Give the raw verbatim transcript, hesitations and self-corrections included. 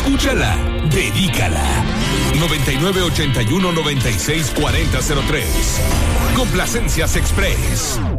Escúchala, dedícala. noventa y nueve ochenta y uno noventa y seis cuarenta cero tres. Complacencias Express.